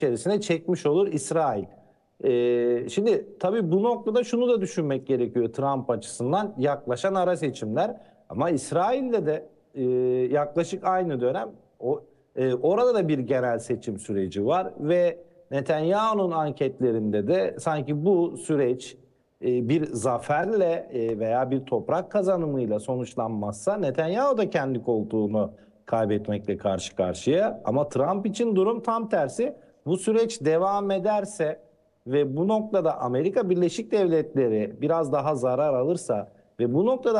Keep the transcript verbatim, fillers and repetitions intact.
içerisine çekmiş olur İsrail. Ee, şimdi tabii bu noktada şunu da düşünmek gerekiyor Trump açısından, yaklaşan ara seçimler. Ama İsrail'de de e, yaklaşık aynı dönem o e, orada da bir genel seçim süreci var ve Netanyahu'nun anketlerinde de sanki bu süreç e, bir zaferle e, veya bir toprak kazanımıyla sonuçlanmazsa Netanyahu da kendi koltuğunu kaybetmekle karşı karşıya. Ama Trump için durum tam tersi. Bu süreç devam ederse ve bu noktada Amerika Birleşik Devletleri biraz daha zarar alırsa ve bu noktada